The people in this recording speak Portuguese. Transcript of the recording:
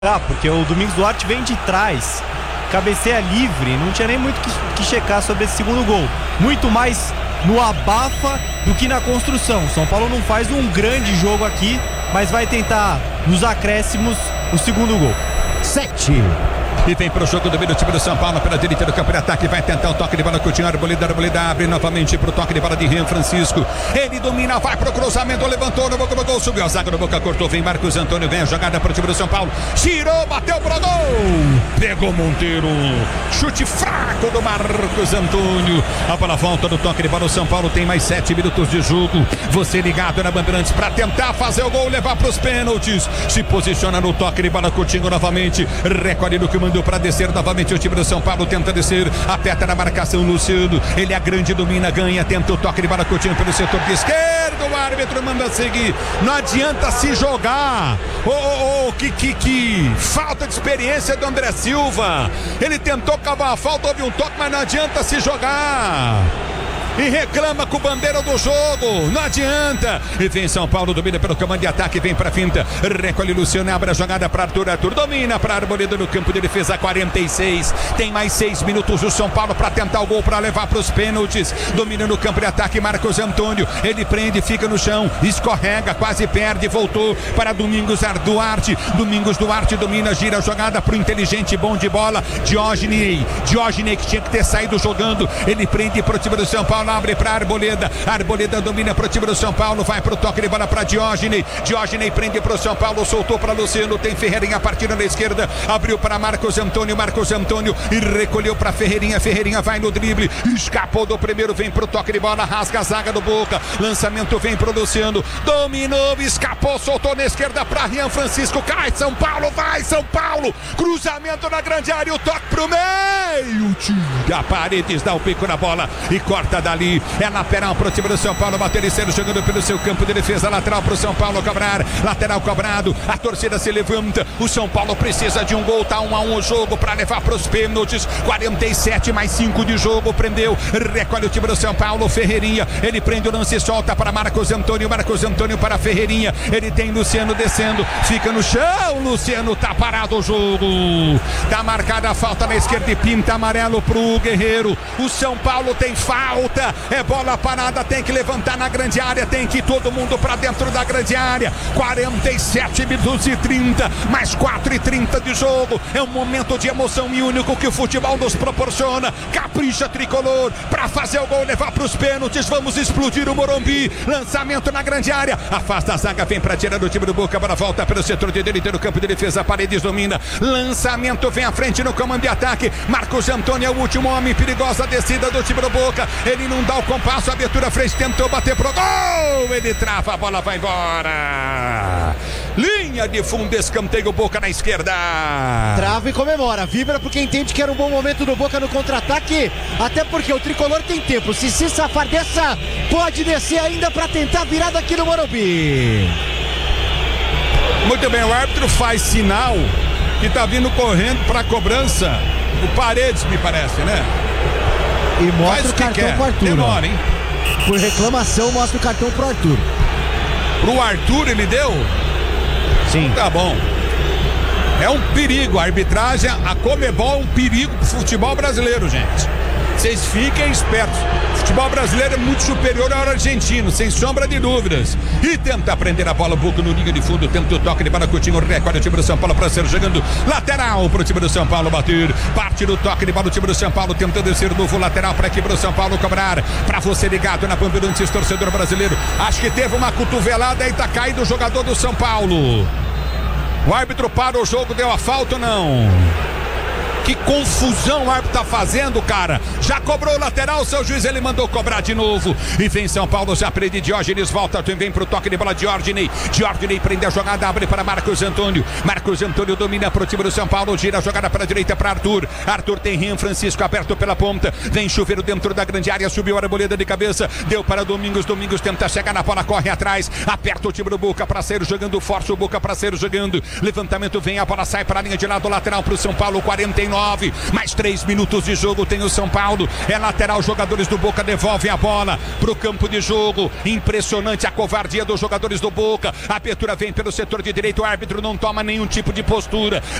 Porque o Domingos Duarte vem de trás, cabeceia livre, não tinha nem muito que checar sobre esse segundo gol. Muito mais no abafa do que na construção. São Paulo não faz um grande jogo aqui, mas vai tentar nos acréscimos o segundo gol. 7. E vem pro jogo do meio do time do São Paulo pela direita do campo de ataque, vai tentar o toque de bola, Coutinho, Arboleda abre novamente pro toque de bola de Rian Francisco, ele domina, vai pro cruzamento, levantou no boca do gol, subiu a zaga no Boca, cortou, vem Marcos Antônio, vem a jogada pro time do São Paulo, girou, bateu pro gol, pegou Monteiro, chute fraco do Marcos Antônio, a bola volta do toque de bola, o São Paulo tem mais 7 minutos de jogo, você ligado na Bandeirantes pra tentar fazer o gol, levar pros pênaltis, se posiciona no toque de bola, Coutinho novamente, recorde do que mandou para descer novamente o time do São Paulo, tenta descer, aperta na marcação Luciano, ele é grande, domina, ganha, tenta o toque de bola, Coutinho pelo setor de esquerdo, o árbitro manda seguir, não adianta se jogar, que falta de experiência do André Silva, ele tentou cavar a falta, houve um toque, mas não adianta se jogar. E reclama com o bandeira do jogo, não adianta. E vem São Paulo, domina pelo comando de ataque, vem pra finta, recolhe Luciano, abre a jogada pra Arthur domina pra Arboleda no campo de defesa, 46, tem mais 6 minutos o São Paulo pra tentar o gol, pra levar pros pênaltis, domina no campo de ataque, Marcos Antônio, ele prende, fica no chão, escorrega, quase perde, voltou para Domingos Duarte domina, gira a jogada pro inteligente, bom de bola, Diógenes que tinha que ter saído jogando, ele prende pro time do São Paulo, abre para Arboleda domina pro time do São Paulo, vai pro toque de bola para Diógenes prende pro São Paulo, soltou para Luciano, tem Ferreirinha partindo na esquerda, abriu para Marcos Antônio e recolheu para Ferreirinha vai no drible, escapou do primeiro, vem pro toque de bola, rasga a zaga do Boca, lançamento vem pro Luciano, dominou, escapou, soltou na esquerda para Rian Francisco, cai São Paulo, vai São Paulo, cruzamento na grande área, o toque pro meio, tira Paredes, dá o pico na bola e corta dali, é lateral pro time do São Paulo, Batericeiro jogando pelo seu campo de defesa, lateral pro São Paulo cobrar, lateral cobrado, a torcida se levanta, o São Paulo precisa de um gol, tá 1-1 o jogo pra levar pros pênaltis, 47 mais 5 de jogo, prendeu, recolhe o time do São Paulo, Ferreirinha, ele prende o lance e solta para Marcos Antônio para Ferreirinha, ele tem Luciano descendo, fica no chão, Luciano tá parado o jogo, tá marcada a falta na esquerda e pinta amarelo pro Guerreiro, o São Paulo tem falta, é bola parada, tem que levantar na grande área, tem que ir todo mundo pra dentro da grande área, 47 minutos e 30, mais 4:30 de jogo, é um momento de emoção e único que o futebol nos proporciona, capricha tricolor, pra fazer o gol, levar pros pênaltis, vamos explodir o Morumbi, lançamento na grande área, afasta a zaga, vem pra tirar do time do Boca, bola volta pelo setor de direita do campo de defesa, Paredes domina, lançamento vem à frente no comando de ataque, Marcos Antônio é o último homem, perigosa descida do time do Boca, ele não dá o compasso, abertura frente, tentou bater pro gol, ele trava, a bola vai embora, linha de fundo, escanteio, Boca na esquerda, trava e comemora, vibra porque entende que era um bom momento do Boca no contra-ataque, até porque o tricolor tem tempo, se safar dessa, pode descer ainda pra tentar virada aqui no Morumbi. Muito bem, o árbitro faz sinal que tá vindo correndo pra cobrança, o Paredes me parece, né? E mostra o cartão pro Arthur. Demora, hein? Por reclamação, mostra o cartão pro Arthur. Pro Arthur ele deu? Sim. Tá bom. É um perigo, a arbitragem, a Conmebol é um perigo pro futebol brasileiro, gente. Vocês fiquem espertos. O futebol brasileiro é muito superior ao argentino, sem sombra de dúvidas. E tenta prender a bola, Boca no linha de fundo, tenta o toque de bola, Coutinho, recolhe o time do São Paulo para ser jogando lateral pro time do São Paulo bater. Parte do toque de bola, o time do São Paulo tentando descer novo lateral para a equipe do São Paulo cobrar. Para você ligado na Bandeirantes, torcedor brasileiro. Acho que teve uma cotovelada e tá caído o jogador do São Paulo. O árbitro para o jogo, deu a falta ou não? Que confusão o árbitro tá fazendo, cara. Já cobrou o lateral, seu juiz, ele mandou cobrar de novo. E vem São Paulo, já prende Diógenes, volta, vem pro toque de bola, Diógenes prende a jogada, abre para Marcos Antônio domina pro time do São Paulo, gira a jogada para a direita para Arthur tem Rian Francisco aberto pela ponta, vem Chuveiro dentro da grande área, subiu a Arboleda de cabeça, deu para Domingos tenta chegar na bola, corre atrás, aperta o time do Boca para sair jogando, força o Boca para sair jogando, levantamento vem, a bola sai para a linha de lado, lateral pro São Paulo, 49 devolve. Mais 3 minutos de jogo tem o São Paulo. É lateral, jogadores do Boca devolvem a bola pro campo de jogo. Impressionante a covardia dos jogadores do Boca. A abertura vem pelo setor de direito, o árbitro não toma nenhum tipo de postura.